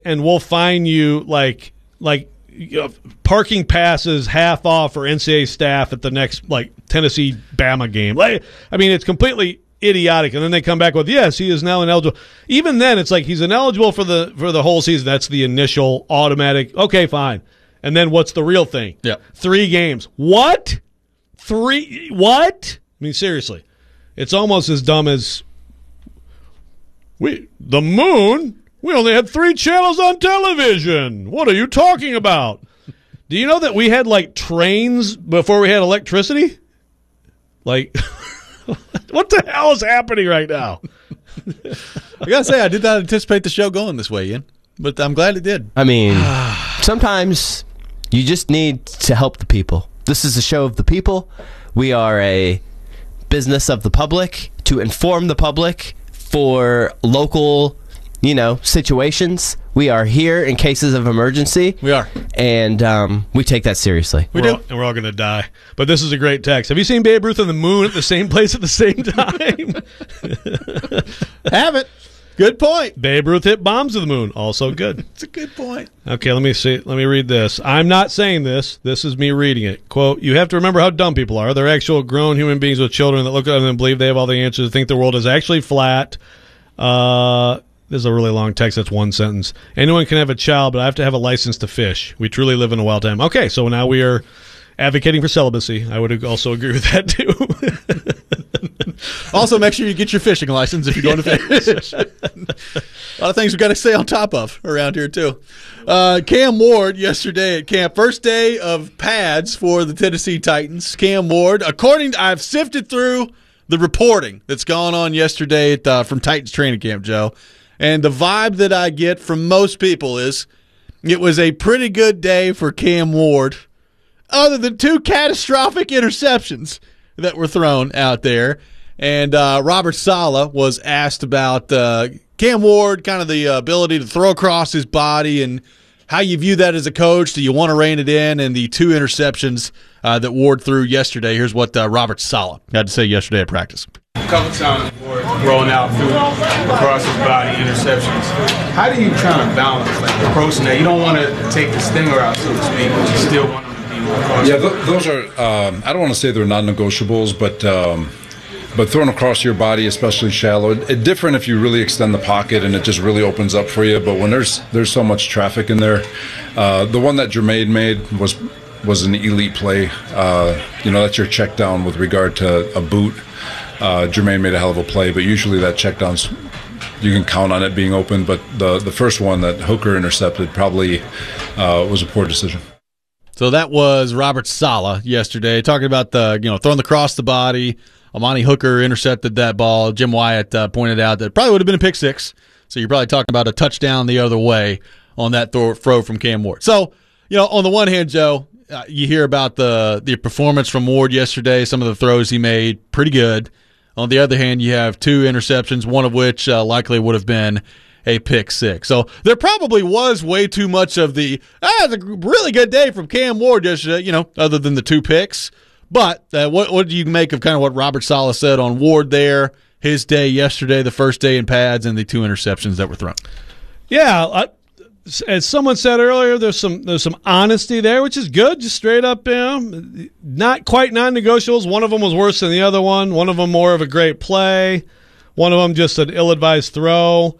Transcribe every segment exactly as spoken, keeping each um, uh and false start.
and we'll fine you like like you know, parking passes half off for N C double A staff at the next like Tennessee Bama game. Like, I mean, it's completely idiotic. And then they come back with, yes, he is now ineligible. Even then, it's like he's ineligible for the for the whole season. That's the initial automatic. Okay, fine. And then what's the real thing? Yeah, three games. What? Three? What? I mean, seriously, it's almost as dumb as we the moon. We only had three channels on television. What are you talking about? Do you know that we had, like, trains before we had electricity? Like, what the hell is happening right now? I got to say, I did not anticipate the show going this way, Ian, but I'm glad it did. I mean, sometimes you just need to help the people. This is a show of the people. We are a business of the public to inform the public for local you know, situations. We are here in cases of emergency. We are. And um, we take that seriously. We we're do. All, and we're all going to die. But this is a great text. Have you seen Babe Ruth and the moon at the same place at the same time? Have it. Good point. Babe Ruth hit bombs to the moon. Also good. It's a good point. Okay, let me see. Let me read this. I'm not saying this. This is me reading it. Quote, you have to remember how dumb people are. They're actual grown human beings with children that look at them and believe they have all the answers, think the world is actually flat. Uh... This is a really long text. That's one sentence. Anyone can have a child, but I have to have a license to fish. We truly live in a wild time. Okay, so now we are advocating for celibacy. I would also agree with that, too. Also, make sure you get your fishing license if you're going to fish. A lot of things we've got to stay on top of around here, too. Uh, Cam Ward yesterday at camp. First day of pads for the Tennessee Titans. Cam Ward, according to, I've sifted through the reporting that's gone on yesterday at, uh, from Titans training camp, Joe. And the vibe that I get from most people is it was a pretty good day for Cam Ward, other than two catastrophic interceptions that were thrown out there. And uh, Robert Saleh was asked about uh, Cam Ward, kind of the ability to throw across his body and how you view that as a coach. Do you want to rein it in? And the two interceptions uh, that Ward threw yesterday. Here's what uh, Robert Saleh had to say yesterday at practice. A couple times Ward rolling out through across his body, interceptions. How do you kind of balance like approaching that? You don't want to take the stinger out, so to speak, but you still want him to be more cautious. Yeah, th- those are. Um, I don't want to say they're non-negotiables, but um, but throwing across your body, especially shallow, it's it different if you really extend the pocket and it just really opens up for you. But when there's there's so much traffic in there, uh, the one that Jermaine made was was an elite play. Uh, you know, that's your check down with regard to a boot. Uh, Jermaine made a hell of a play, but usually that check down's, you can count on it being open. But the the first one that Hooker intercepted probably uh, was a poor decision. So that was Robert Saleh yesterday, talking about the you know throwing the cross the body. Amani Hooker intercepted that ball. Jim Wyatt uh, pointed out that it probably would have been a pick six. So you're probably talking about a touchdown the other way on that throw, throw from Cam Ward. So, you know, on the one hand, Joe, uh, you hear about the the performance from Ward yesterday, some of the throws he made, pretty good. On the other hand, you have two interceptions, one of which uh, likely would have been a pick six. So there probably was way too much of the, ah, it's a really good day from Cam Ward yesterday, you know, other than the two picks. But uh, what, what do you make of kind of what Robert Saleh said on Ward there, his day yesterday, the first day in pads, and the two interceptions that were thrown? Yeah, I, as someone said earlier, there's some there's some honesty there, which is good. Just straight up, you know, not quite non-negotiables. One of them was worse than the other one. One of them more of a great play. One of them just an ill-advised throw.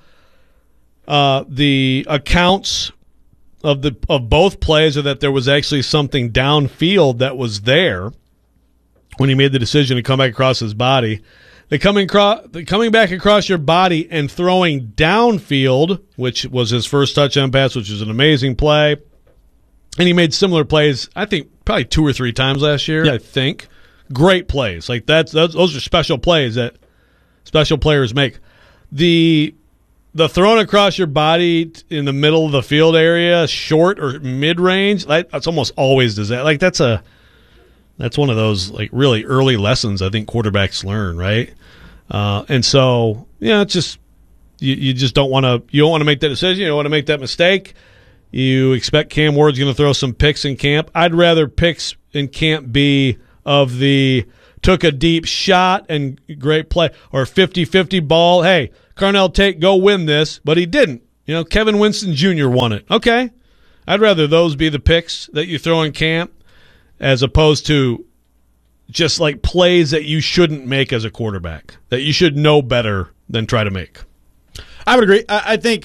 Uh, the accounts of the of both plays are that there was actually something downfield that was there when he made the decision to come back across his body. The coming, cro- the coming back across your body and throwing downfield, which was his first touchdown pass, which was an amazing play. And he made similar plays, I think, probably two or three times last year, yeah. I think. Great plays. Like that's, that's those are special plays that special players make. The the throwing across your body in the middle of the field area, short or mid-range, that's almost always does that. Like that's a that's one of those like really early lessons I think quarterbacks learn, right? Uh, and so, yeah, it's just you, you just don't want to you don't want to make that decision. You don't want to make that mistake. You expect Cam Ward's going to throw some picks in camp. I'd rather picks in camp be of the took a deep shot and great play or fifty-fifty ball. Hey, Carnell Tate, go win this, but he didn't. You know, Kevin Winston Junior won it. Okay. I'd rather those be the picks that you throw in camp as opposed to just like plays that you shouldn't make as a quarterback, that you should know better than try to make. I would agree. I, I think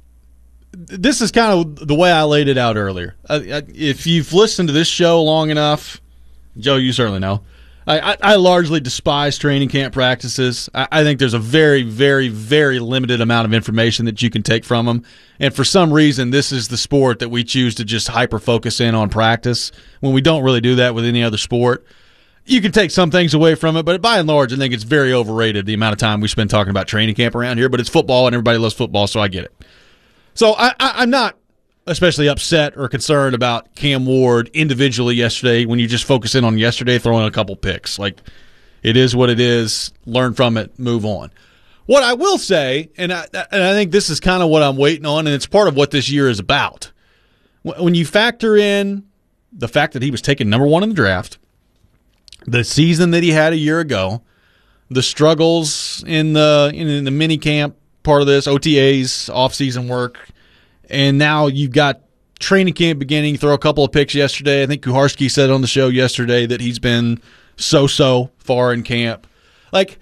this is kind of the way I laid it out earlier. Uh, if you've listened to this show long enough, Joe, you certainly know, I, I, I largely despise training camp practices. I, I think there's a very, very, very limited amount of information that you can take from them. And for some reason, this is the sport that we choose to just hyper-focus in on practice when we don't really do that with any other sport. You can take some things away from it, but by and large, I think it's very overrated, the amount of time we spend talking about training camp around here. But it's football, and everybody loves football, so I get it. So I, I, I'm not especially upset or concerned about Cam Ward individually yesterday when you just focus in on yesterday throwing a couple picks. Like, it is what it is. Learn from it. Move on. What I will say, and I, and I think this is kind of what I'm waiting on, and it's part of what this year is about. When you factor in the fact that he was taken number one in the draft, the season that he had a year ago, the struggles in the in the mini camp part of this, O T As, off-season work, and now you've got training camp beginning. Throw a couple of picks yesterday. I think Kuharski said on the show yesterday that he's been so-so far in camp. Like,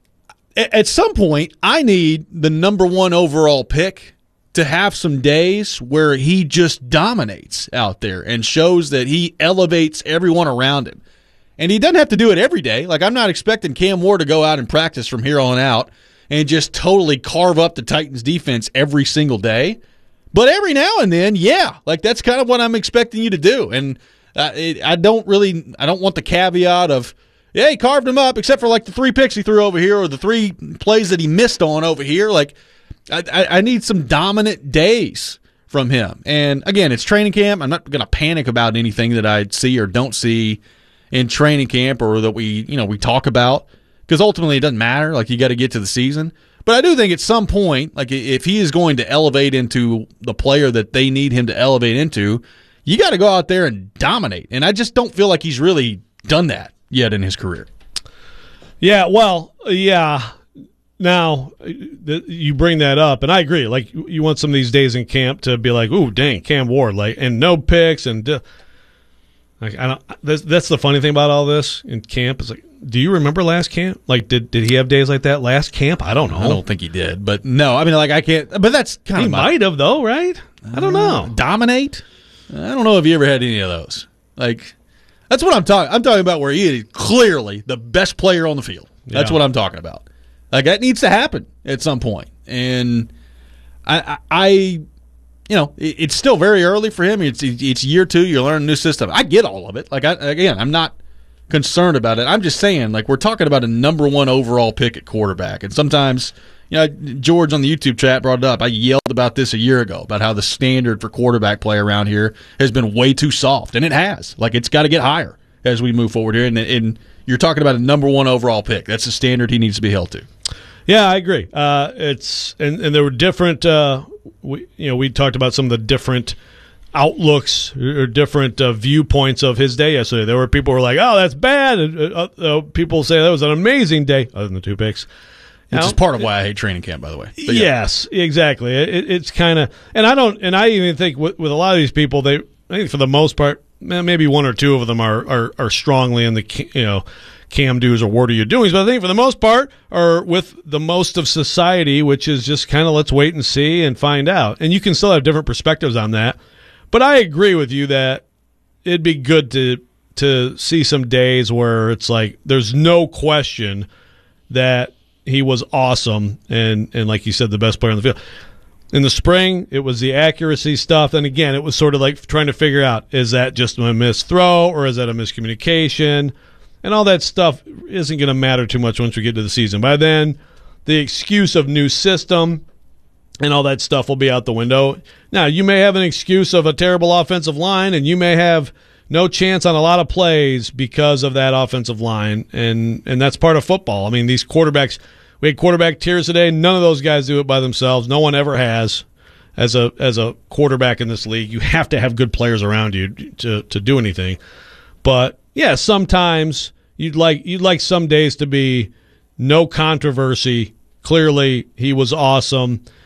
at some point, I need the number one overall pick to have some days where he just dominates out there and shows that he elevates everyone around him. And he doesn't have to do it every day. Like, I'm not expecting Cam Ward to go out and practice from here on out and just totally carve up the Titans defense every single day. But every now and then, yeah, like that's kind of what I'm expecting you to do. And uh, it, I don't really, I don't want the caveat of, yeah, he carved him up, except for like the three picks he threw over here or the three plays that he missed on over here. Like, I, I, I need some dominant days from him. And again, it's training camp. I'm not going to panic about anything that I see or don't see in training camp or that we, you know, we talk about, because ultimately it doesn't matter. Like, you got to get to the season. But I do think at some point, like if he is going to elevate into the player that they need him to elevate into, you got to go out there and dominate. And I just don't feel like he's really done that yet in his career. Yeah, well, yeah. Now, you bring that up, and I agree. Like, you want some of these days in camp to be like, ooh, dang, Cam Ward, like, and no picks, and like, I don't. That's, that's the funny thing about all this in camp is like, do you remember last camp? Like, did did he have days like that last camp? I don't know. I don't think he did, but no, I mean, like, I can't. But that's kind he of might have though, right? I don't know. Uh, dominate? I don't know if you ever had any of those. Like, that's what I'm talking. I'm talking about where he is clearly the best player on the field. That's Yeah. what I'm talking about. Like, that needs to happen at some point. And I, I, I you know, it, it's still very early for him. It's it's year two. You're learning a new system. I get all of it. Like, I, again, I'm not concerned about it. I'm just saying, like, we're talking about a number one overall pick at quarterback. And sometimes, you know, George on the YouTube chat brought it up. I yelled about this a year ago, about how the standard for quarterback play around here has been way too soft. And it has. Like, it's got to get higher as we move forward here. And, and you're talking about a number one overall pick. That's the standard he needs to be held to. Yeah, I agree. Uh, it's and, and there were different. Uh, we you know we talked about some of the different outlooks or different uh, viewpoints of his day yesterday. There were people who were like, "Oh, that's bad." And, uh, uh, people say that was an amazing day, other than the two picks. Which Now, is part of why I hate training camp, by the way. But yeah. Yes, exactly. It, it's kind of, and I don't, and I even think with, with a lot of these people, they, I think for the most part, maybe one or two of them are are, are strongly in the, you know, Cam do's or what are you doings, but I think for the most part are with the most of society, which is just kind of let's wait and see and find out. And you can still have different perspectives on that, but I agree with you that it'd be good to to see some days where it's like there's no question that he was awesome and and like you said, the best player on the field. In the spring, it was the accuracy stuff, and again, it was sort of like trying to figure out, is that just a missed throw or is that a miscommunication? And all that stuff isn't going to matter too much once we get to the season. By then, the excuse of new system and all that stuff will be out the window. Now, you may have an excuse of a terrible offensive line, and you may have no chance on a lot of plays because of that offensive line, and, and that's part of football. I mean, these quarterbacks, we had quarterback tiers today. None of those guys do it by themselves. No one ever has. As a as a quarterback in this league, you have to have good players around you to to do anything. But yeah, sometimes you'd like you'd like some days to be no controversy. Clearly, he was awesome,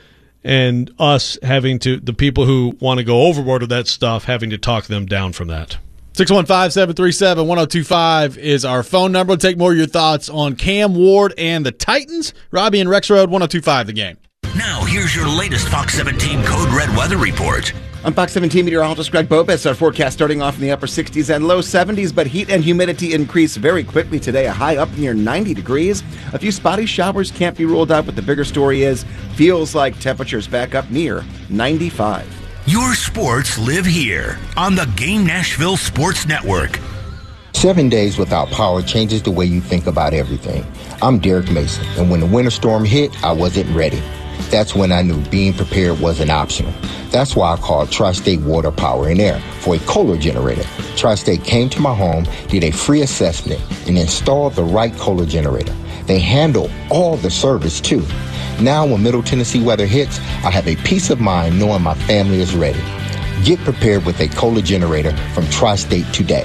and us having to, the people who want to go overboard with that stuff, having to talk them down from that. six one five, seven three seven, one oh two five is our phone number. We'll take more of your thoughts on Cam Ward and the Titans. Robbie and Rex Road, one oh two five The Game. Now, here's your latest Fox seventeen Code Red weather report. I'm Fox seventeen meteorologist Greg Bobes. Our forecast starting off in the upper sixties and low seventies, but heat and humidity increase very quickly today, a high up near ninety degrees. A few spotty showers can't be ruled out, but the bigger story is feels like temperatures back up near ninety-five. Your sports live here on the Game Nashville Sports Network. Seven days without power changes the way you think about everything. I'm Derek Mason, and when the winter storm hit, I wasn't ready. That's when I knew being prepared wasn't optional. That's why I called Tri-State Water, Power, and Air for a Kohler generator. Tri-State came to my home, did a free assessment, and installed the right Kohler generator. They handle all the service, too. Now, when Middle Tennessee weather hits, I have a peace of mind knowing my family is ready. Get prepared with a Kohler generator from Tri-State today.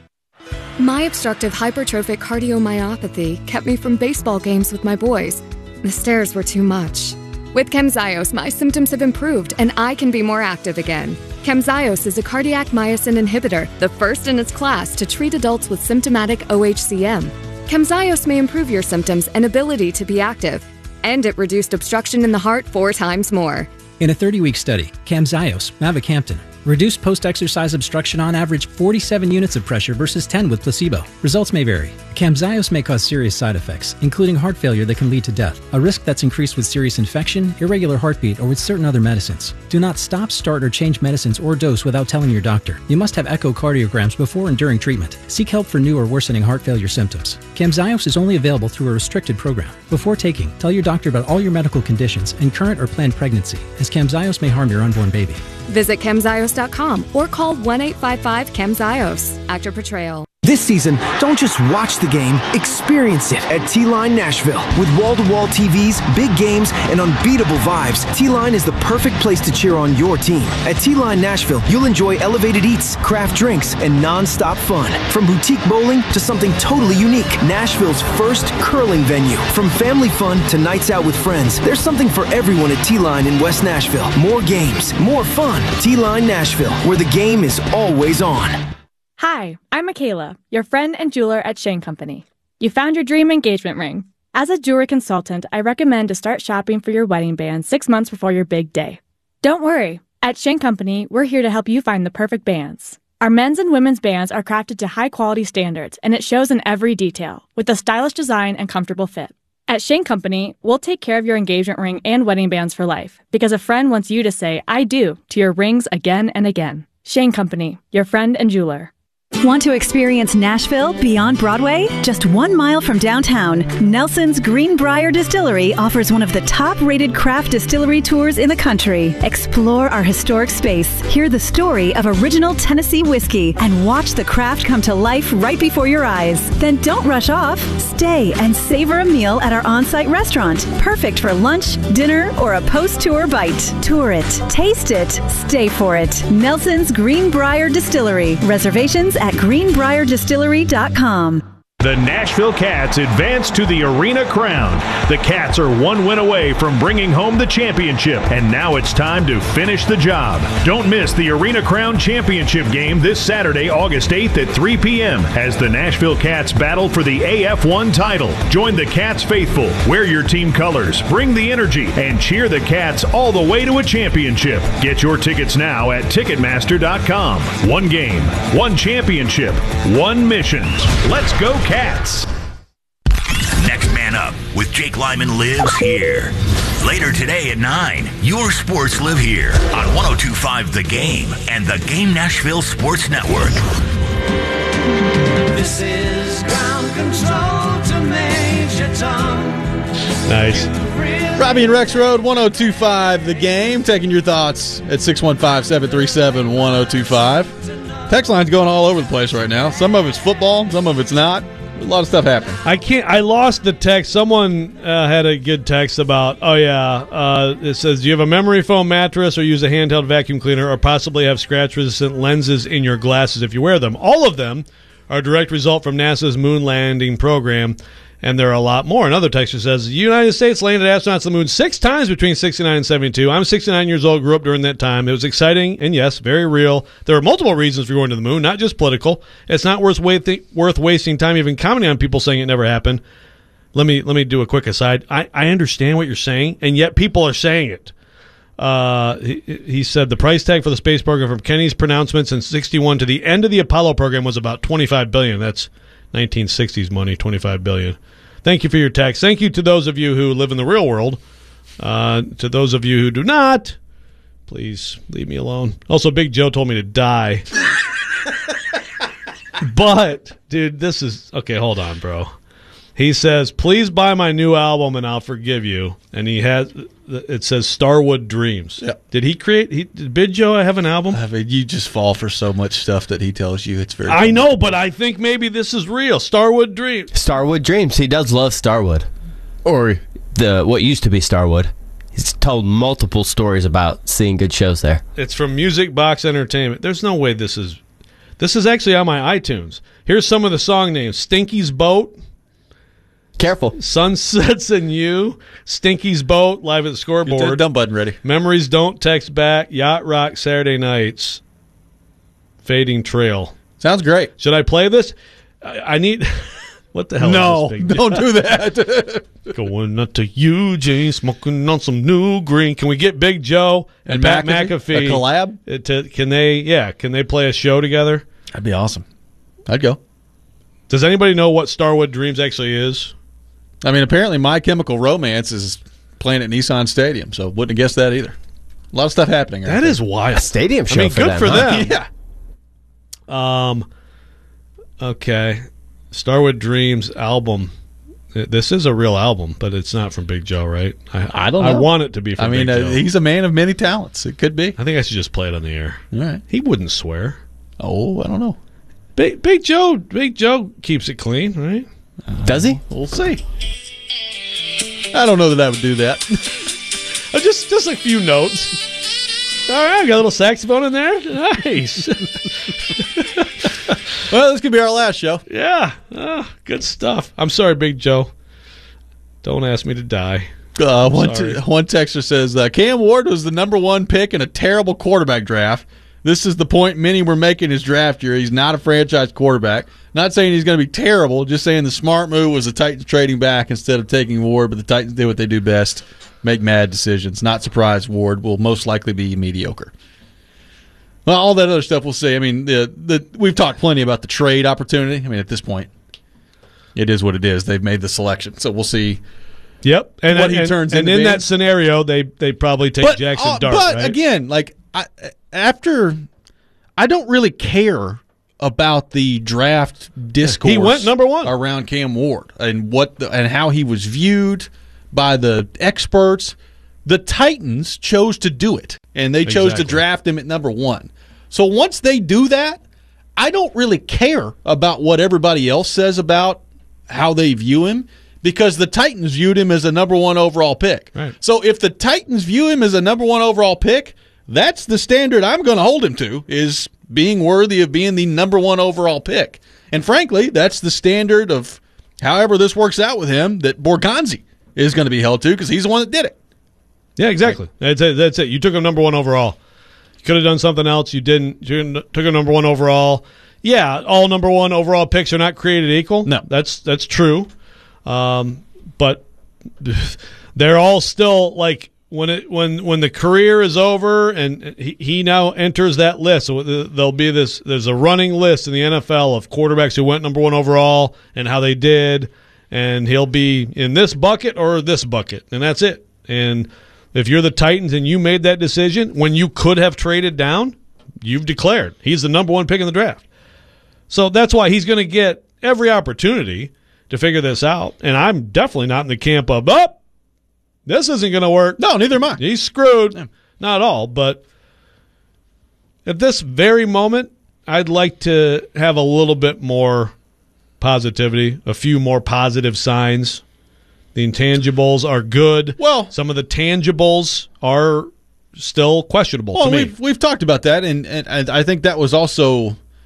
My obstructive hypertrophic cardiomyopathy kept me from baseball games with my boys. The stairs were too much. With Camzyos, my symptoms have improved and I can be more active again. Camzyos is a cardiac myosin inhibitor, the first in its class to treat adults with symptomatic O H C M. Camzyos may improve your symptoms and ability to be active. And it reduced obstruction in the heart four times more. In a thirty-week study, Camzyos, mavacamten, reduced post-exercise obstruction on average forty-seven units of pressure versus ten with placebo. Results may vary. Camzyos may cause serious side effects, including heart failure that can lead to death, a risk that's increased with serious infection, irregular heartbeat, or with certain other medicines. Do not stop, start, or change medicines or dose without telling your doctor. You must have echocardiograms before and during treatment. Seek help for new or worsening heart failure symptoms. Camzyos is only available through a restricted program. Before taking, tell your doctor about all your medical conditions and current or planned pregnancy, as Camzyos may harm your unborn baby. Visit Camzyos dot com or call one eight five five Camzyos. Actor portrayal. This season, don't just watch the game, experience it at T-Line Nashville. With wall-to-wall T Vs, big games, and unbeatable vibes, T-Line is the perfect place to cheer on your team. At T-Line Nashville, you'll enjoy elevated eats, craft drinks, and non-stop fun. From boutique bowling to something totally unique, Nashville's first curling venue. From family fun to nights out with friends, there's something for everyone at T-Line in West Nashville. More games, more fun. T-Line Nashville, where the game is always on. Hi, I'm Michaela, your friend and jeweler at Shane Company. You found your dream engagement ring. As a jewelry consultant, I recommend to start shopping for your wedding band six months before your big day. Don't worry. At Shane Company, we're here to help you find the perfect bands. Our men's and women's bands are crafted to high-quality standards, and it shows in every detail, with a stylish design and comfortable fit. At Shane Company, we'll take care of your engagement ring and wedding bands for life, because a friend wants you to say, I do, to your rings again and again. Shane Company, your friend and jeweler. Want to experience Nashville beyond Broadway? Just one mile from downtown, Nelson's Greenbrier Distillery offers one of the top-rated craft distillery tours in the country. Explore our historic space, hear the story of original Tennessee whiskey, and watch the craft come to life right before your eyes. Then don't rush off. Stay and savor a meal at our on-site restaurant, perfect for lunch, dinner, or a post-tour bite. Tour it, taste it, stay for it. Nelson's Greenbrier Distillery. Reservations at greenbrier distillery dot com. The Nashville Cats advance to the Arena Crown. The Cats are one win away from bringing home the championship, and now it's time to finish the job. Don't miss the Arena Crown Championship game this Saturday, August eighth at three p.m. as the Nashville Cats battle for the A F one title. Join the Cats faithful, wear your team colors, bring the energy, and cheer the Cats all the way to a championship. Get your tickets now at ticketmaster dot com. One game, one championship, one mission. Let's go, Cats. Next Man Up with Jake Lyman lives here. Later today at nine, your sports live here on one oh two point five The Game and the Game Nashville Sports Network. This is ground control to Major Tom. Nice. Robbie and Rex Road, one oh two point five The Game. Taking your thoughts at six one five, seven three seven, one oh two five. Text line's going all over the place right now. Some of it's football, some of it's not. A lot of stuff happened. I can't. I lost the text. Someone uh, had a good text about, oh, yeah, uh, it says, do you have a memory foam mattress or use a handheld vacuum cleaner or possibly have scratch-resistant lenses in your glasses if you wear them? All of them are a direct result from NASA's moon landing program. And there are a lot more. Another texter says, the United States landed astronauts on the moon six times between sixty-nine and seventy-two. I'm sixty-nine years old, grew up during that time. It was exciting and, yes, very real. There are multiple reasons for going to the moon, not just political. It's not worth, wa- worth wasting time even commenting on people saying it never happened. Let me let me do a quick aside. I, I understand what you're saying, and yet people are saying it. Uh, he, he said the price tag for the space program from Kenny's pronouncements in sixty-one to the end of the Apollo program was about twenty-five billion dollars. That's nineteen sixties money, twenty-five billion dollars. Thank you for your text. Thank you to those of you who live in the real world. Uh, to those of you who do not, please leave me alone. Also, Big Joe told me to die. But, dude, this is... Okay, hold on, bro. He says, please buy my new album and I'll forgive you. And he has... It says Starwood Dreams. Yep. Did he create... He, did Big Joe have an album? I mean, you just fall for so much stuff that he tells you. It's very... I know, but I think maybe this is real. Starwood Dreams. Starwood Dreams. He does love Starwood. Or the what used to be Starwood. He's told multiple stories about seeing good shows there. It's from Music Box Entertainment. There's no way this is... This is actually on my iTunes. Here's some of the song names. Stinky's Boat. Careful. Sunsets and You. Stinky's Boat, live at the scoreboard. Get that dumb button ready. Memories Don't Text Back. Yacht Rock, Saturday Nights. Fading Trail. Sounds great. Should I play this? I, I need... What the hell no, is this? Big don't do that. Going up to Eugene, smoking on some new green. Can we get Big Joe and, and Pat McAfee, McAfee? a collab? Uh, To, can they, yeah, can they play a show together? That'd be awesome. I'd go. Does anybody know what Starwood Dreams actually is? I mean, apparently My Chemical Romance is playing at Nissan Stadium, so wouldn't have guessed that either. A lot of stuff happening. That is wild. A stadium show I mean, for good them, for huh? them. Yeah. Um. Okay. Starwood Dreams album. This is a real album, but it's not from Big Joe, right? I, I don't know. I want it to be from I mean, Big uh, Joe. he's a man of many talents. It could be. I think I should just play it on the air. All right. He wouldn't swear. Oh, I don't know. Big, Big Joe Big Joe keeps it clean, right? Does he? We'll see. I don't know that I would do that. Oh, just just a few notes. All right, I got a little saxophone in there. Nice. Well, this could be our last show. Yeah. Oh, good stuff. I'm sorry, Big Joe. Don't ask me to die. Uh, one, Sorry. t- one texter says, uh, Cam Ward was the number one pick in a terrible quarterback draft. This is the point many were making his draft year. He's not a franchise quarterback. Not saying he's going to be terrible, just saying the smart move was the Titans trading back instead of taking Ward, but the Titans did what they do best, make mad decisions. Not surprised Ward will most likely be mediocre. Well, all that other stuff we'll see. I mean, the the we've talked plenty about the trade opportunity. I mean, at this point, it is what it is. They've made the selection, so we'll see. Yep, and what he and, turns and into in being. that scenario, they they probably take But, Jackson uh, Dart. But right? again, like I, after, I don't really care about the draft discourse. He went number one around Cam Ward and what the, and how he was viewed by the experts. The Titans chose to do it, and they chose Exactly. to draft him at number one. So once they do that, I don't really care about what everybody else says about how they view him, because the Titans viewed him as a number one overall pick. Right. So if the Titans view him as a number one overall pick, that's the standard I'm going to hold him to, is being worthy of being the number one overall pick. And frankly, that's the standard of however this works out with him that Borgonzi is going to be held to, because he's the one that did it. Yeah, exactly. That's it. That's it. You took him number one overall. You could have done something else. You didn't. You took him number one overall. Yeah, all number one overall picks are not created equal. No. that's that's true. Um, but they're all still like when it when when the career is over and he, he now enters that list. So there'll be this. There's a running list in the N F L of quarterbacks who went number one overall and how they did, and he'll be in this bucket or this bucket, and that's it. And if you're the Titans and you made that decision when you could have traded down, you've declared he's the number one pick in the draft. So that's why he's going to get every opportunity to figure this out. And I'm definitely not in the camp of, oh, this isn't going to work. No, neither am I. He's screwed. Yeah. Not at all. But at this very moment, I'd like to have a little bit more positivity, a few more positive signs. The intangibles are good. Well, some of the tangibles are still questionable Well, to me. we've we've talked about that, and, and and I think that was also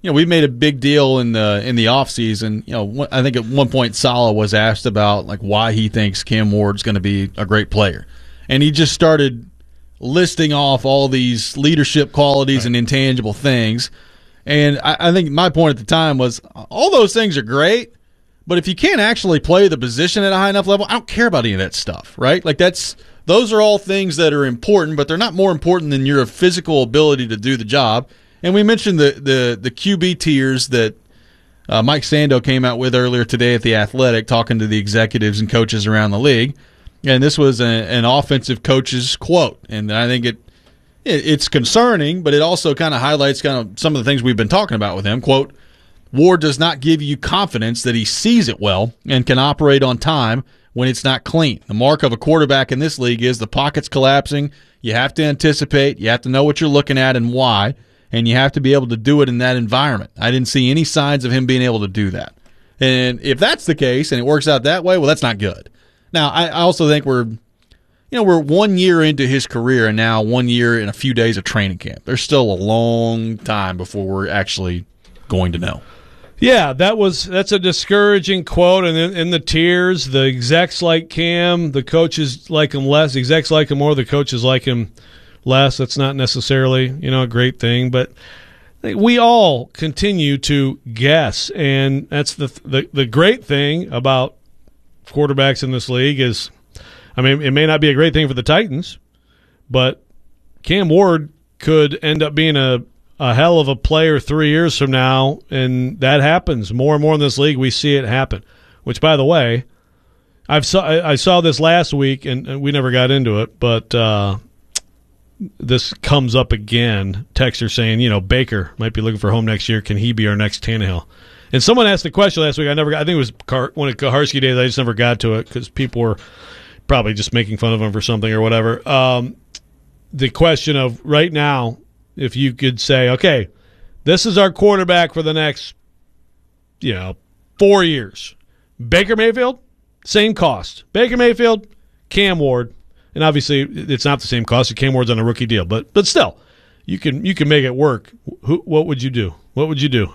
you know, we made a big deal in the in the offseason. You know, I think at one point Saleh was asked about like why he thinks Cam Ward's going to be a great player, and he just started listing off all these leadership qualities right. and intangible things. And I, I think my point at the time was all those things are great, but if you can't actually play the position at a high enough level, I don't care about any of that stuff, right? Like that's those are all things that are important, but they're not more important than your physical ability to do the job. And we mentioned the the, the Q B tiers that uh, Mike Sando came out with earlier today at The Athletic, talking to the executives and coaches around the league. And this was a, an offensive coach's quote, and I think it, it it's concerning, but it also kind of highlights kind of some of the things we've been talking about with him. Quote, Ward does not give you confidence that he sees it well and can operate on time when it's not clean. The mark of a quarterback in this league is the pocket's collapsing. You have to anticipate. You have to know what you're looking at and why, and you have to be able to do it in that environment. I didn't see any signs of him being able to do that. And if that's the case and it works out that way, well, that's not good. Now, I also think we're, you know, we're one year into his career and now one year and a few days of training camp. There's still a long time before we're actually going to know. Yeah, that was that's a discouraging quote. And in, in the tiers, the execs like Cam, the coaches like him less. The execs like him more, the coaches like him less. That's not necessarily, you know, a great thing, but we all continue to guess, and that's the the, the great thing about quarterbacks in this league is, I mean, it may not be a great thing for the Titans, but Cam Ward could end up being a, a hell of a player three years from now, and that happens more and more in this league. We see it happen, which, by the way, I've saw, I saw this last week, and, and we never got into it, but uh, this comes up again. Texter saying, you know, Baker might be looking for home next year. Can he be our next Tannehill? And someone asked the question last week. I never got, I think it was Car, one of Kaharski days. I just never got to it because people were probably just making fun of him for something or whatever. Um, the question of right now, if you could say, okay, this is our quarterback for the next, you know, four years. Baker Mayfield, same cost. Baker Mayfield, Cam Ward, and obviously it's not the same cost. Cam Ward's on a rookie deal, but but still, you can you can make it work. Who, what would you do? What would you do?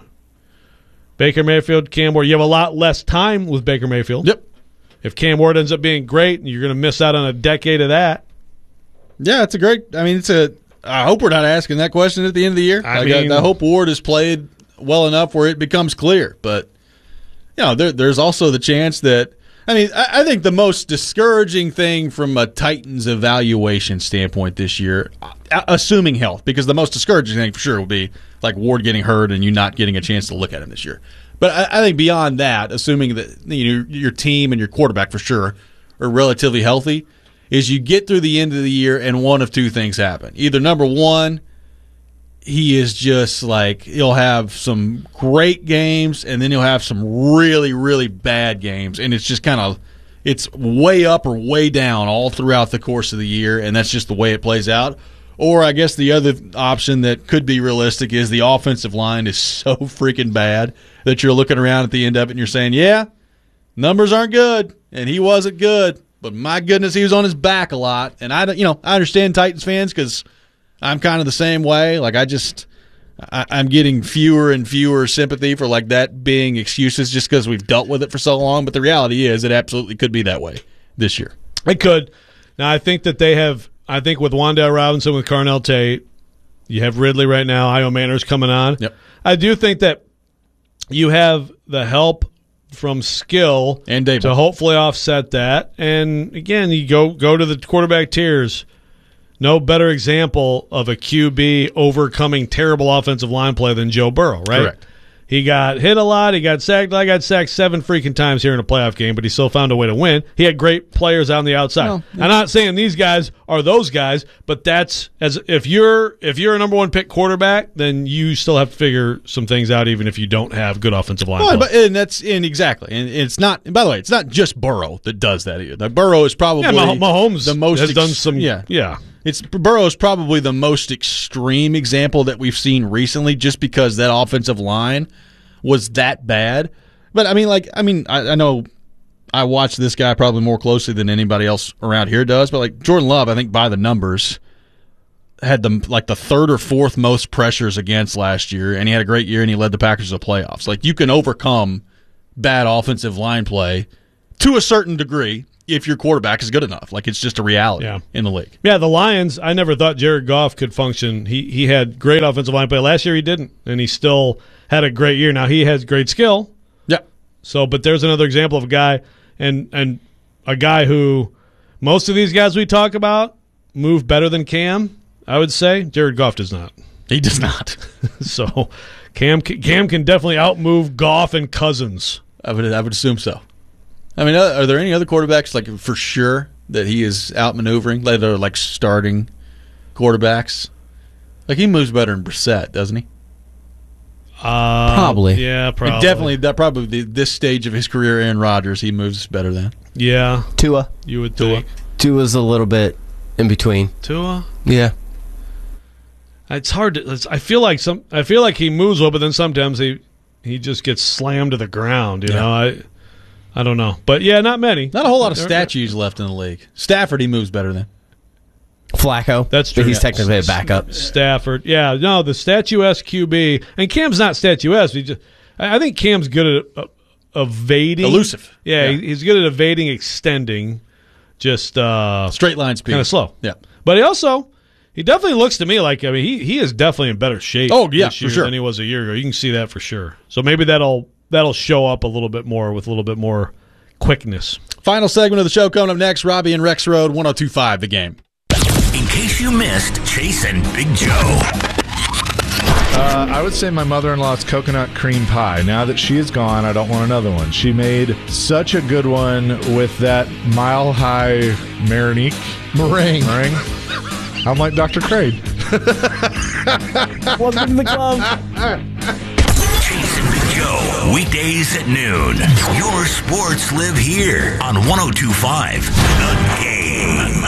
Baker Mayfield, Cam Ward. You have a lot less time with Baker Mayfield. Yep. If Cam Ward ends up being great, you're going to miss out on a decade of that. Yeah, it's a great. I mean, it's a. I hope we're not asking that question at the end of the year. I like, mean, I, I hope Ward has played well enough where it becomes clear. But you know, there, there's also the chance that. I mean, I, I think the most discouraging thing from a Titans evaluation standpoint this year, assuming health, because the most discouraging thing for sure will be like Ward getting hurt and you not getting a chance to look at him this year. But I, I think beyond that, assuming that you know, your team and your quarterback for sure are relatively healthy, is you get through the end of the year and one of two things happen. Either number one, he is just like he'll have some great games and then he'll have some really, really bad games. And it's just kind of it's way up or way down all throughout the course of the year, and that's just the way it plays out. Or I guess the other option that could be realistic is the offensive line is so freaking bad that you're looking around at the end of it and you're saying, yeah, numbers aren't good, and he wasn't good, but my goodness, he was on his back a lot. And I, you know, I understand Titans fans because I'm kind of the same way. Like I just, I, I'm getting fewer and fewer sympathy for like that being excuses just because we've dealt with it for so long. But the reality is, it absolutely could be that way this year. It could. Now I think that they have. I think with Wan'Dale Robinson, with Carnell Tate, you have Ridley right now. Io Manners coming on. Yep. I do think that you have the help from skill and Dable to hopefully offset that. And again, you go go to the quarterback tiers. No better example of a Q B overcoming terrible offensive line play than Joe Burrow, right? Correct. He got hit a lot. He got sacked. I got sacked seven freaking times here in a playoff game, but he still found a way to win. He had great players out on the outside. Well, I'm not saying these guys are those guys, but that's as if you're if you're a number one pick quarterback, then you still have to figure some things out, even if you don't have good offensive line. Well, play. but, and that's and exactly, and it's not. And by the way, it's not just Burrow that does that either. Like Burrow is probably yeah, Mah- Mahomes the most has ex- done some. Yeah, yeah. It's Burrow is probably the most extreme example that we've seen recently, just because that offensive line was that bad. But I mean, like, I mean, I, I know I watch this guy probably more closely than anybody else around here does. But like Jordan Love, I think by the numbers, had the like the third or fourth most pressures against last year, and he had a great year, and he led the Packers to the playoffs. Like, you can overcome bad offensive line play to a certain degree if your quarterback is good enough. Like, it's just a reality yeah. in the league. Yeah, the Lions, I never thought Jared Goff could function. He he had great offensive line play. Last year he didn't, and he still had a great year. Now, he has great skill. Yeah. So, but there's another example of a guy, and and a guy who most of these guys we talk about move better than Cam, I would say. Jared Goff does not. He does not. So, Cam Cam can definitely outmove Goff and Cousins. I would I would assume so. I mean, are there any other quarterbacks, like, for sure that he is outmaneuvering, like, they're like starting quarterbacks? Like, he moves better than Brissett, doesn't he? Uh, probably. Yeah, probably. Like, definitely, that probably this stage of his career, Aaron Rodgers, he moves better than. Yeah. Tua. You would Tua. think. Tua's a little bit in between. Tua? Yeah. It's hard to. It's, I feel like some. I feel like he moves well, but then sometimes he he just gets slammed to the ground. You Yeah. know, I I don't know, but yeah, not many. Not a whole lot of There- statues left in the league. Stafford, he moves better than. Flacco. That's true. But he's Yeah. technically a backup. Stafford, yeah, no, the statuesque Q B, and Cam's not statuesque. He just, I I think Cam's good at uh, evading, Elusive. Yeah, Yeah. he- he's good at evading, extending, just uh, Straight line speed. kind of slow. Yeah. But he also, he definitely looks to me like, I mean, he he is definitely in better shape. Oh, yeah, this for year sure. than he was a year ago. You can see that for sure. So maybe that'll that'll show up a little bit more with a little bit more quickness. Final segment of the show coming up next. Robbie and Rex Road, one oh two point five, The Game. In case you missed Chase and Big Joe. Uh, I would say my mother-in-law's coconut cream pie. Now that she is gone, I don't want another one. She made such a good one with that mile-high Marinique meringue. meringue. I'm like Doctor Craig. Welcome to the club. Chase and Big Joe, weekdays at noon. Your sports live here on one oh two point five The Game.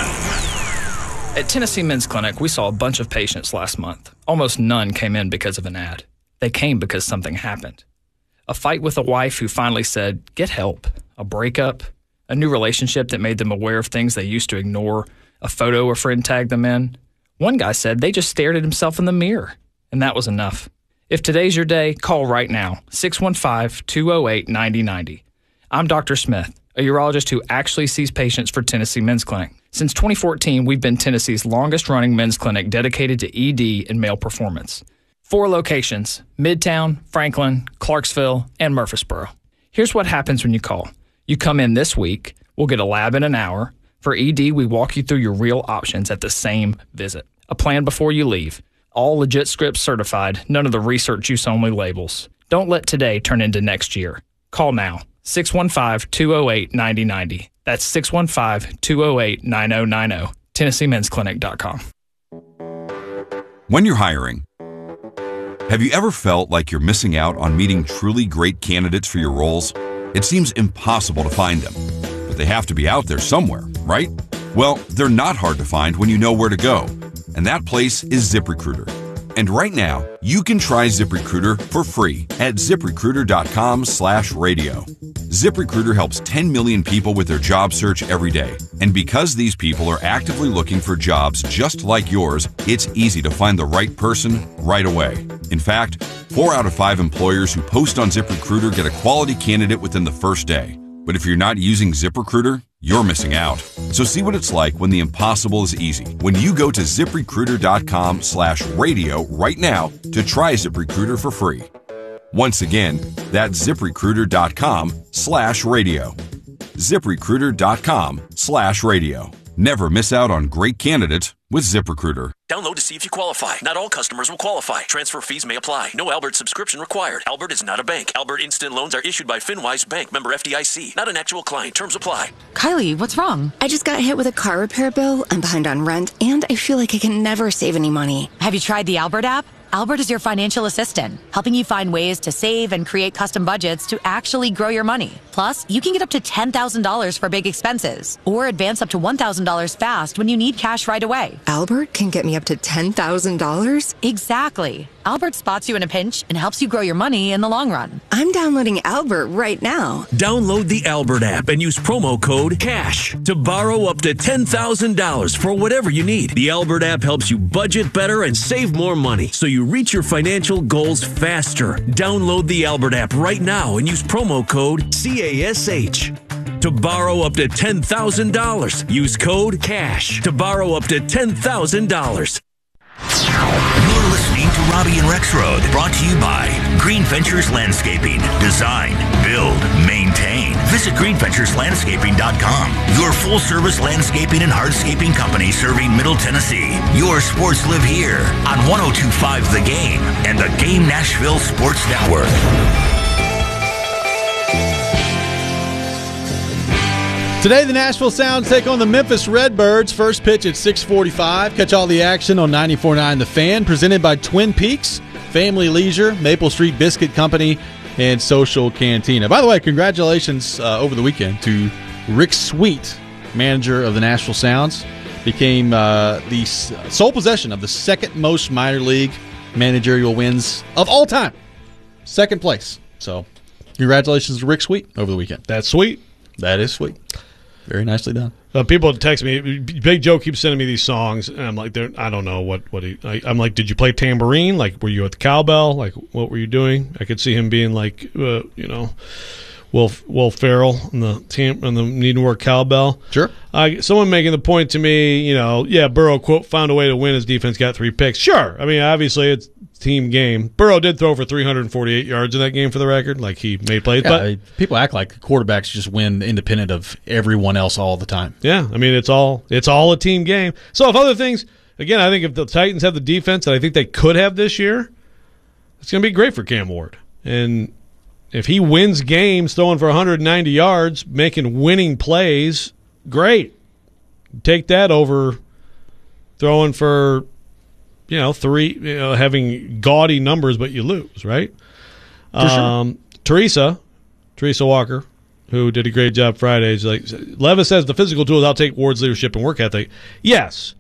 At Tennessee Men's Clinic, we saw a bunch of patients last month. Almost none came in because of an ad. They came because something happened. A fight with a wife who finally said, get help. A breakup. A new relationship that made them aware of things they used to ignore. A photo a friend tagged them in. One guy said they just stared at himself in the mirror. And that was enough. If today's your day, call right now. six one five, two oh eight, nine oh nine oh. I'm Doctor Smith, a urologist who actually sees patients for Tennessee Men's Clinic. Since twenty fourteen, we've been Tennessee's longest-running men's clinic dedicated to E D and male performance. Four locations: Midtown, Franklin, Clarksville, and Murfreesboro. Here's what happens when you call. You come in this week, we'll get a lab in an hour. For E D, we walk you through your real options at the same visit. A plan before you leave. All legit scripts certified, none of the research use only labels. Don't let today turn into next year. Call now. six one five, two oh eight, nine oh nine oh. That's six one five, two oh eight, nine oh nine oh. Tennessee Men's Clinic dot com. When you're hiring, have you ever felt like you're missing out on meeting truly great candidates for your roles? It seems impossible to find them, but they have to be out there somewhere, right? Well, they're not hard to find when you know where to go, and that place is ZipRecruiter. And right now, you can try ZipRecruiter for free at ZipRecruiter.com slash radio. ZipRecruiter helps ten million people with their job search every day. And because these people are actively looking for jobs just like yours, it's easy to find the right person right away. In fact, four out of five employers who post on ZipRecruiter get a quality candidate within the first day. But if you're not using ZipRecruiter, you're missing out. So see what it's like when the impossible is easy. When you go to ZipRecruiter.com slash radio right now to try ZipRecruiter for free. Once again, that's ZipRecruiter.com slash radio. ZipRecruiter.com slash radio. Never miss out on great candidates with ZipRecruiter. Download to see if you qualify. Not all customers will qualify. Transfer fees may apply. No Albert subscription required. Albert is not a bank. Albert Instant Loans are issued by FinWise Bank, member F D I C. Not an actual client. Terms apply. Kylie, what's wrong? I just got hit with a car repair bill. I'm behind on rent, and I feel like I can never save any money. Have you tried the Albert app? Albert is your financial assistant, helping you find ways to save and create custom budgets to actually grow your money. Plus, you can get up to ten thousand dollars for big expenses, or advance up to one thousand dollars fast when you need cash right away. Albert can get me up to ten thousand dollars? Exactly. Albert spots you in a pinch and helps you grow your money in the long run. I'm downloading Albert right now. Download the Albert app and use promo code CASH to borrow up to ten thousand dollars for whatever you need. The Albert app helps you budget better and save more money so you reach your financial goals faster. Download the Albert app right now and use promo code CASH. To borrow up to ten thousand dollars, use code CASH to borrow up to ten thousand dollars. You're listening to Robbie and Rexroad, brought to you by Green Ventures Landscaping. Design, build, maintain. Visit green ventures landscaping dot com. Your full-service landscaping and hardscaping company serving Middle Tennessee. Your sports live here on one oh two point five The Game and the Game Nashville Sports Network. Today, the Nashville Sounds take on the Memphis Redbirds. First pitch at six forty-five. Catch all the action on ninety-four point nine The Fan, presented by Twin Peaks, Family Leisure, Maple Street Biscuit Company, and Social Cantina. By the way, congratulations uh, over the weekend to Rick Sweet, manager of the Nashville Sounds. Became uh, the sole possession of the second most minor league managerial wins of all time. Second place. So, congratulations to Rick Sweet over the weekend. That's sweet. That is sweet. Very nicely done. Uh, people text me. Big Joe keeps sending me these songs, and I'm like, I don't know what what he. I, I'm like, did you play tambourine? Like, were you at the cowbell? Like, what were you doing? I could see him being like, uh, you know, Will Will Ferrell on the tam on the Needlework cowbell. Sure. Uh, someone making the point to me, you know, yeah, Burrow quote found a way to win. His defense got three picks. Sure. I mean, obviously it's team game. Burrow did throw for three hundred forty-eight yards in that game for the record. Like, he made plays. Yeah, but I mean, people act like quarterbacks just win independent of everyone else all the time. Yeah, I mean, it's all it's all a team game. So if other things, again, I think if the Titans have the defense that I think they could have this year, it's going to be great for Cam Ward. And if he wins games throwing for one hundred ninety yards, making winning plays, great. Take that over throwing for, you know, three, you know, having gaudy numbers, but you lose, right? For sure. Um, Teresa, Teresa Walker, who did a great job Friday, is like, Levis says the physical tools outtake Ward's leadership and work ethic. Yes,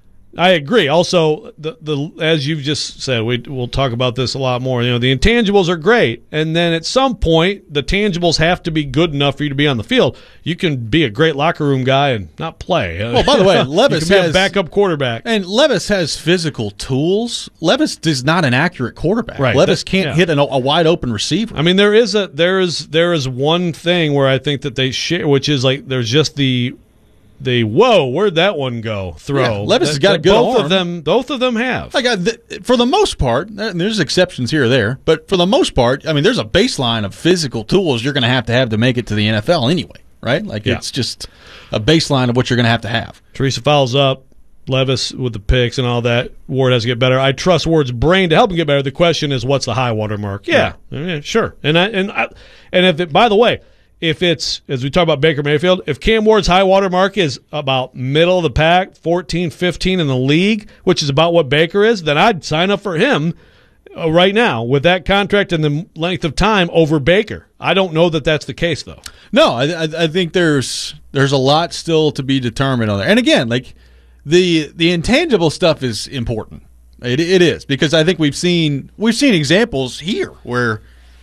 I agree. Also, the the as you've just said, we we'll talk about this a lot more. You know, the intangibles are great, and then at some point, the tangibles have to be good enough for you to be on the field. You can be a great locker room guy and not play. Well, by the way, Levis you can be has a backup quarterback, and Levis has physical tools. Levis is not an accurate quarterback. Right. Levis That- can't yeah. hit an, a wide open receiver. I mean, there is a there is there is one thing where I think that they share, which is like there's just the the whoa, where'd that one go? Throw. Yeah, Levis That- has got a that good both arm. of them. Both of them have. Like I, th- for the most part, and there's exceptions here or there, but for the most part, I mean, there's a baseline of physical tools you're going to have to have to make it to the N F L anyway, right? Like Yeah. it's just a baseline of what you're going to have to have. Teresa fouls up. Levis with the picks and all that. Ward has to get better. I trust Ward's brain to help him get better. The question is, what's the high water mark? Yeah, yeah sure. And I and I, and if it, by the way, if it's, as we talk about Baker Mayfield, if Cam Ward's high water mark is about middle of the pack, fourteen, fifteen in the league, which is about what Baker is, then I'd sign up for him uh, right now with that contract and the length of time over Baker. I don't know that that's the case, though. No, I, I, I think there's there's a lot still to be determined on there. And again, like the the intangible stuff is important. It, it is, because I think we've seen we've seen examples here where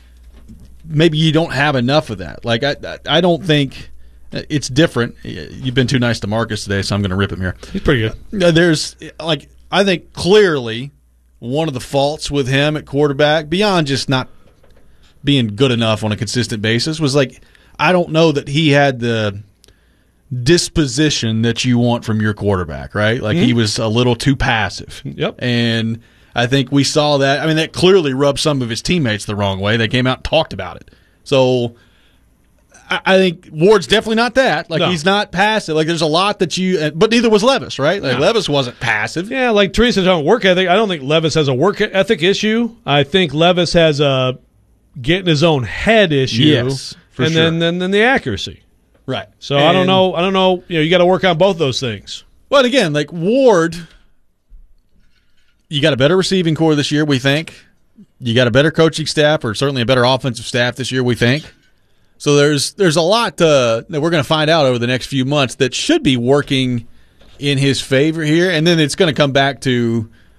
maybe you don't have enough of that. Like I, I don't think it's different. You've been too nice to Marcus today, so I'm going to rip him here. He's pretty good. There's like I think clearly one of the faults with him at quarterback, beyond just not being good enough on a consistent basis, was like I don't know that he had the disposition that you want from your quarterback, right? Like Mm-hmm. he was a little too passive. Yep. And I think we saw that. I mean, that clearly rubbed some of his teammates the wrong way. They came out and talked about it. So I, I think Ward's definitely not that. Like No. he's not passive. Like there's a lot that you, but neither was Levis, right? Like No. Levis wasn't passive. Yeah, like Teresa's talking work ethic. I don't think Levis has a work ethic issue. I think Levis has a get in his own head issue. Yes, for and sure. then, then then the accuracy. Right. So I don't And- know. I don't know. You know, you got to work on both those things. But again, like Ward, you got a better receiving core this year, we think. You got a better coaching staff, or certainly a better offensive staff this year, we think. So there's there's a lot uh, that we're going to find out over the next few months that should be working in his favor here. And then it's going to come back to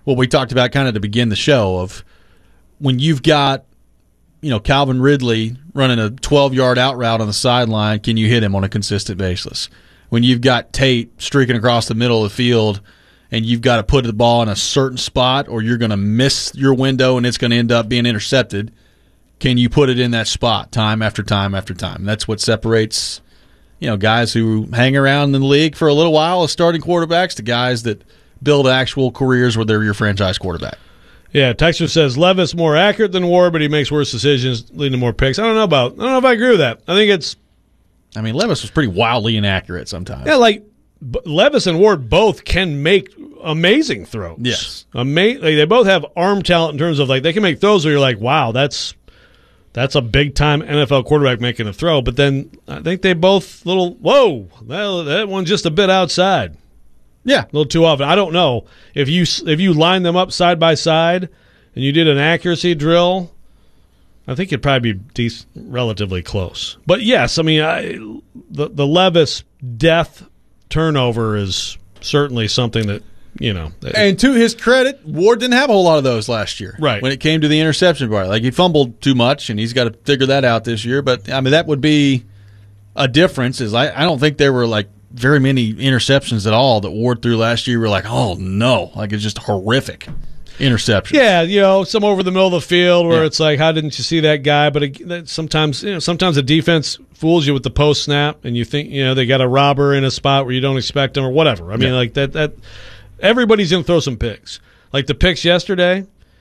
what we talked about kind of to begin the show of when you've got, you know, Calvin Ridley running a twelve-yard out route on the sideline, can you hit him on a consistent basis? When you've got Tate streaking across the middle of the field and you've got to put the ball in a certain spot or you're going to miss your window and it's going to end up being intercepted, can you put it in that spot time after time after time? That's what separates, you know, guys who hang around in the league for a little while as starting quarterbacks to guys that build actual careers where they're your franchise quarterback. Yeah, Texter says Levis more accurate than Ward, but he makes worse decisions, leading to more picks. I don't know about. I don't know if I agree with that. I think it's. I mean, Levis was pretty wildly inaccurate sometimes. Yeah, like B- Levis and Ward both can make amazing throws. Yes, Ama- like, they both have arm talent in terms of like they can make throws where you're like, wow, that's that's a big time N F L quarterback making a throw. But then I think they both little whoa, that, that one's just a bit outside. Yeah, a little too often. I don't know if you if you line them up side by side and you did an accuracy drill. I think it'd probably be decent, relatively close. But yes, I mean I, the the Levis death turnover is certainly something that you know. That, and to his credit, Ward didn't have a whole lot of those last year. Right when it came to the interception part, like he fumbled too much, and he's got to figure that out this year. But I mean that would be a difference. Is I, I don't think there were like. very many interceptions at all that Ward threw last year. We're like, oh no, like it's just horrific interceptions. Yeah, you know, some over the middle of the field where yeah. it's like, how didn't you see that guy? But it, sometimes, you know, sometimes the defense fools you with the post snap, and you think, you know, they got a robber in a spot where you don't expect them or whatever. I mean, yeah. like that. That everybody's gonna throw some picks. Like the picks yesterday,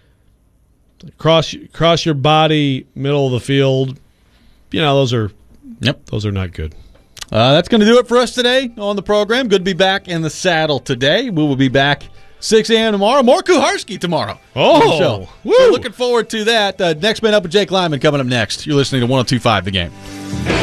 cross cross your body, middle of the field. You know, those are yep, those are not good. Uh, that's going to do it for us today on the program. Good to be back in the saddle today. We will be back six a.m. tomorrow. More Kuharski tomorrow. Oh, so looking forward to that. Uh, next Man Up with Jake Lyman coming up next. You're listening to one oh two point five The Game.